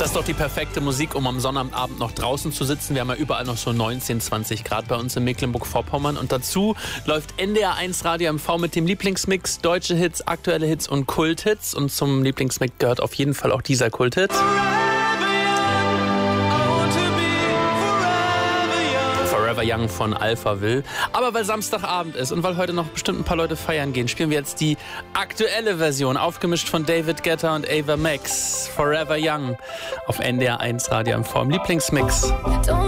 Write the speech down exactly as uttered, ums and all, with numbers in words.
Das ist doch die perfekte Musik, um am Sonnabendabend noch draußen zu sitzen. Wir haben ja überall noch so neunzehn, zwanzig Grad bei uns in Mecklenburg-Vorpommern. Und dazu läuft N D R eins Radio M V mit dem Lieblingsmix. Deutsche Hits, aktuelle Hits und Kulthits. Und zum Lieblingsmix gehört auf jeden Fall auch dieser Kulthit. Forever Young von Alphaville. Aber weil Samstagabend ist und weil heute noch bestimmt ein paar Leute feiern gehen, spielen wir jetzt die aktuelle Version, aufgemischt von David Guetta und Ava Max. Forever Young auf N D R eins Radio M V im Lieblingsmix.